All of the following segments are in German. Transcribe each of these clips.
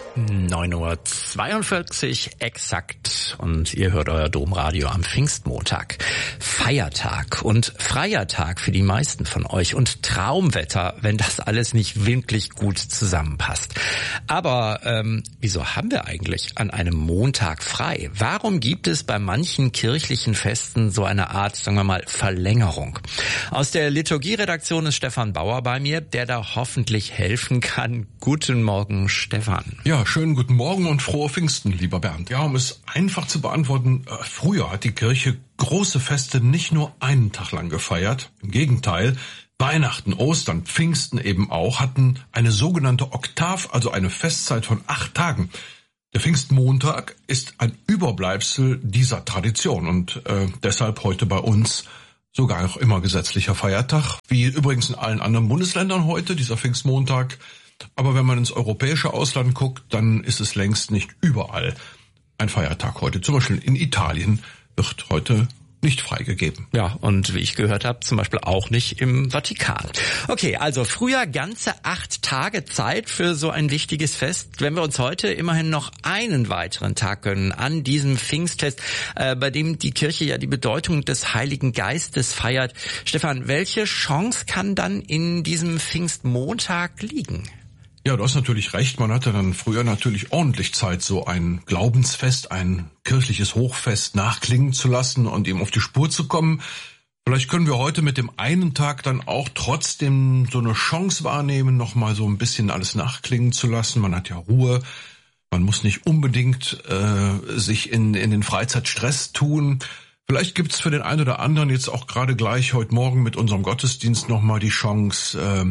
9:42 Uhr exakt und ihr hört euer Domradio am Pfingstmontag. Feiertag und freier Tag für die meisten von euch und Traumwetter, wenn das alles nicht wirklich gut zusammenpasst. Aber wieso haben wir eigentlich an einem Montag frei? Warum gibt es bei manchen kirchlichen Festen so eine Art, sagen wir mal, Verlängerung? Aus der Liturgieredaktion ist Stefan Bauer bei mir, der da hoffentlich helfen kann. Guten Morgen, Stefan. Ja, schönen guten Morgen und frohe Pfingsten, lieber Bernd. Ja, um es einfach zu beantworten, früher hat die Kirche große Feste nicht nur einen Tag lang gefeiert. Im Gegenteil, Weihnachten, Ostern, Pfingsten eben auch, hatten eine sogenannte Oktav, also eine Festzeit von 8 Tagen. Der Pfingstmontag ist ein Überbleibsel dieser Tradition und deshalb heute bei uns sogar noch immer gesetzlicher Feiertag, wie übrigens in allen anderen Bundesländern heute, dieser Pfingstmontag. Aber wenn man ins europäische Ausland guckt, dann ist es längst nicht überall ein Feiertag heute. Zum Beispiel in Italien wird heute nicht freigegeben. Ja, und wie ich gehört habe, zum Beispiel auch nicht im Vatikan. Okay, also früher ganze 8 Tage Zeit für so ein wichtiges Fest. Wenn wir uns heute immerhin noch einen weiteren Tag gönnen an diesem Pfingstfest, bei dem die Kirche ja die Bedeutung des Heiligen Geistes feiert. Stefan, welche Chance kann dann in diesem Pfingstmontag liegen? Ja, du hast natürlich recht. Man hatte dann früher natürlich ordentlich Zeit, so ein Glaubensfest, ein kirchliches Hochfest nachklingen zu lassen und ihm auf die Spur zu kommen. Vielleicht können wir heute mit dem einen Tag dann auch trotzdem so eine Chance wahrnehmen, nochmal so ein bisschen alles nachklingen zu lassen. Man hat ja Ruhe. Man muss nicht unbedingt sich in den Freizeitstress tun. Vielleicht gibt's für den einen oder anderen jetzt auch gerade gleich heute Morgen mit unserem Gottesdienst nochmal die Chance,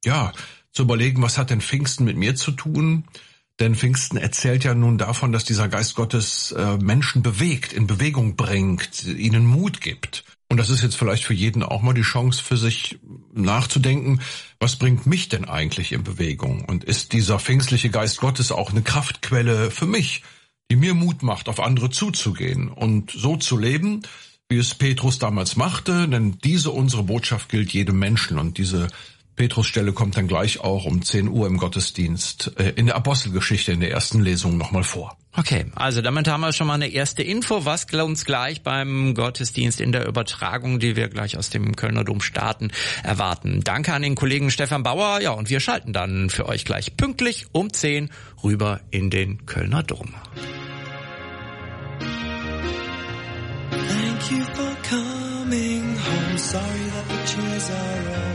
zu überlegen, was hat denn Pfingsten mit mir zu tun? Denn Pfingsten erzählt ja nun davon, dass dieser Geist Gottes Menschen bewegt, in Bewegung bringt, ihnen Mut gibt. Und das ist jetzt vielleicht für jeden auch mal die Chance für sich nachzudenken, was bringt mich denn eigentlich in Bewegung? Und ist dieser pfingstliche Geist Gottes auch eine Kraftquelle für mich, die mir Mut macht, auf andere zuzugehen und so zu leben, wie es Petrus damals machte? Denn diese unsere Botschaft gilt jedem Menschen und diese Petrus-Stelle kommt dann gleich auch um 10 Uhr im Gottesdienst in der Apostelgeschichte in der ersten Lesung nochmal vor. Okay, also damit haben wir schon mal eine erste Info, was uns gleich beim Gottesdienst in der Übertragung, die wir gleich aus dem Kölner Dom starten, erwarten. Danke an den Kollegen Stefan Bauer. Ja, und wir schalten dann für euch gleich pünktlich um 10 rüber in den Kölner Dom. Thank you for coming home. Sorry that the chairs are